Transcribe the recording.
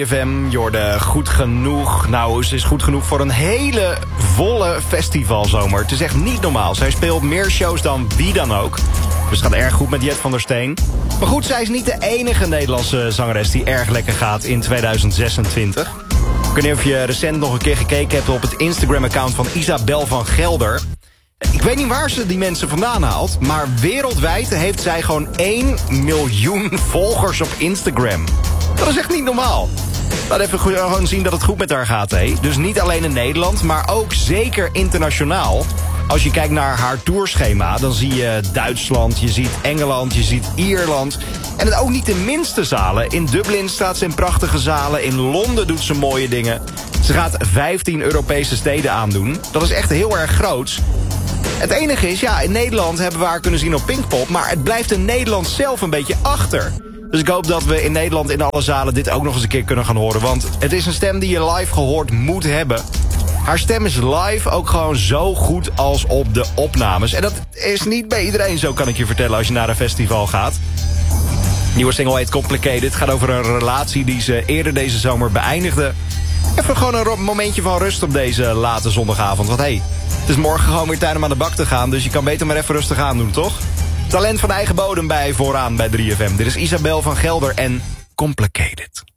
FM, Jorde, goed genoeg. Nou, ze is goed genoeg voor een hele volle festivalzomer. Het is echt niet normaal. Zij speelt meer shows dan wie dan ook. Dus het gaat erg goed met Jet van der Steen. Maar goed, zij is niet de enige Nederlandse zangeres die erg lekker gaat in 2026. Ik weet niet of je recent nog een keer gekeken hebt op het Instagram-account van Isabel van Gelder. Ik weet niet waar ze die mensen vandaan haalt, maar wereldwijd heeft zij gewoon 1 miljoen volgers op Instagram. Dat is echt niet normaal. Laat even gewoon zien dat het goed met haar gaat, hè. Dus niet alleen in Nederland, maar ook zeker internationaal. Als je kijkt naar haar tourschema, dan zie je Duitsland, je ziet Engeland, je ziet Ierland. En het ook niet de minste zalen. In Dublin staat ze in prachtige zalen, in Londen doet ze mooie dingen. Ze gaat 15 Europese steden aandoen. Dat is echt heel erg groots. Het enige is, ja, in Nederland hebben we haar kunnen zien op Pinkpop, maar het blijft in Nederland zelf een beetje achter. Dus ik hoop dat we in Nederland in alle zalen dit ook nog eens een keer kunnen gaan horen. Want het is een stem die je live gehoord moet hebben. Haar stem is live ook gewoon zo goed als op de opnames. En dat is niet bij iedereen zo, kan ik je vertellen, als je naar een festival gaat. Nieuwe single heet Complicated. Het gaat over een relatie die ze eerder deze zomer beëindigde. Even gewoon een momentje van rust op deze late zondagavond. Want hey, het is morgen gewoon weer tijd om aan de bak te gaan. Dus je kan beter maar even rustig aan doen, toch? Talent van eigen bodem bij vooraan bij 3FM. Dit is Isabel van Gelder en Complicated.